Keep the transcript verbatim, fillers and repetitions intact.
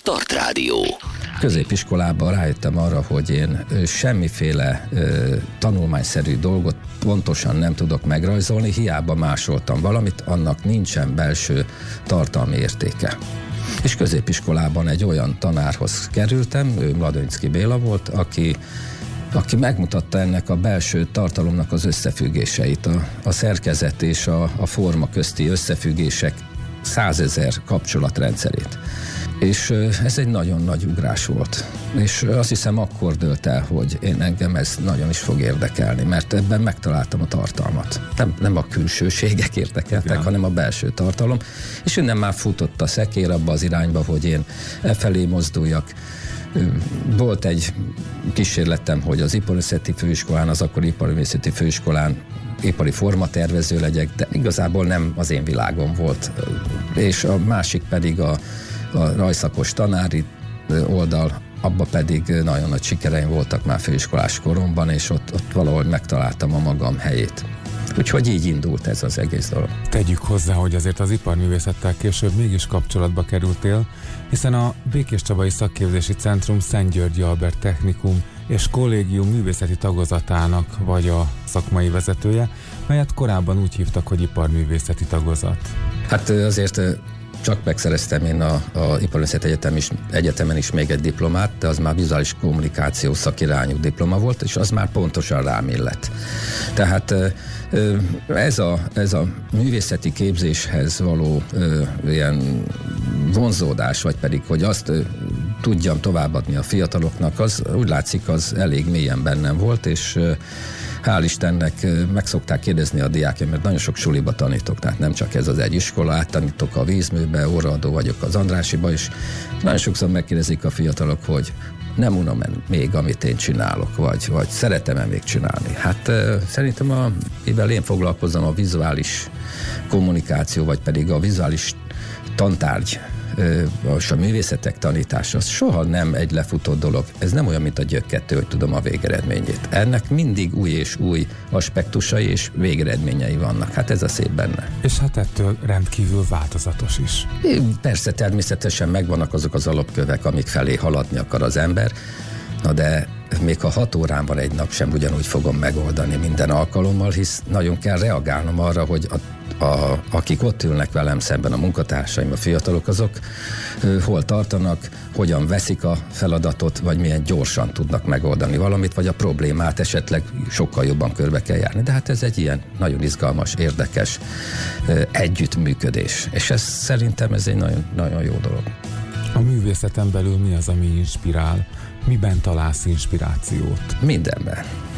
Start Rádió. Középiskolában rájöttem arra, hogy én semmiféle ö, tanulmányszerű dolgot pontosan nem tudok megrajzolni, hiába másoltam valamit, annak nincsen belső tartalmi értéke. És középiskolában egy olyan tanárhoz kerültem, ő Mladonyszky Béla volt, aki aki megmutatta ennek a belső tartalomnak az összefüggéseit, a, a szerkezet és a, a forma közti összefüggések százezer kapcsolatrendszerét. És ez egy nagyon nagy ugrás volt. És azt hiszem akkor dőlt el, hogy én engem ez nagyon is fog érdekelni, mert ebben megtaláltam a tartalmat. Nem, nem a külsőségek érdekeltek, ja. hanem a belső tartalom. És innen már futott a szekér abba az irányba, hogy én e felé mozduljak. Volt egy kísérletem, hogy az Iparművészeti Főiskolán, az akkori Iparművészeti Főiskolán ipari formatervező legyek, de igazából nem az én világom volt. És a másik pedig a, a rajszakos tanári oldal, abba pedig nagyon nagy sikereim voltak már főiskolás koromban, és ott, ott valahogy megtaláltam a magam helyét. Úgyhogy így indult ez az egész dolog. Tegyük hozzá, hogy azért az iparművészettel később mégis kapcsolatba kerültél, hiszen a Békéscsabai Szakképzési Centrum Szent-Györgyi Albert Technikum és Kollégium művészeti tagozatának vagy a szakmai vezetője, melyet korábban úgy hívtak, hogy iparművészeti tagozat. Hát azért csak megszereztem én a, a Iparművészeti Egyetem is, Egyetemen is még egy diplomát, de az már vizuális kommunikáció szakirányú diploma volt, és az már pontosan rám illett. Tehát ez a, ez a művészeti képzéshez való ö, ilyen vonzódás, vagy pedig, hogy azt ö, tudjam továbbadni a fiataloknak, az úgy látszik, az elég mélyen bennem volt, és ö, hál' Istennek meg szokták kérdezni a diákjaim, mert nagyon sok suliba tanítok, tehát nem csak ez az egy iskola, áttanítok a vízműbe, óraadó vagyok az Andrássyiba, és nagyon sokszor megkérdezik a fiatalok, hogy nem unom még, amit én csinálok, vagy, vagy szeretem-e még csinálni. Hát uh, szerintem, a, mivel én foglalkozom a vizuális kommunikáció, vagy pedig a vizuális tantárgy, és a művészetek tanítása, az soha nem egy lefutott dolog. Ez nem olyan, mint a gyökkettő, hogy tudom a végeredményét. Ennek mindig új és új aspektusai és végeredményei vannak. Hát ez a szép benne. És hát ettől rendkívül változatos is. Persze, természetesen megvannak azok az alapkövek, amik felé haladni akar az ember, na de még ha hat órán van egy nap, sem ugyanúgy fogom megoldani minden alkalommal, hisz nagyon kell reagálnom arra, hogy a A, akik ott ülnek velem szemben, a munkatársaim, a fiatalok, azok ö, hol tartanak, hogyan veszik a feladatot, vagy milyen gyorsan tudnak megoldani valamit, vagy a problémát esetleg sokkal jobban körbe kell járni. De hát ez egy ilyen nagyon izgalmas, érdekes ö, együttműködés. És ez szerintem ez egy nagyon, nagyon jó dolog. A művészeten belül mi az, ami inspirál? Miben találsz inspirációt? Mindenben.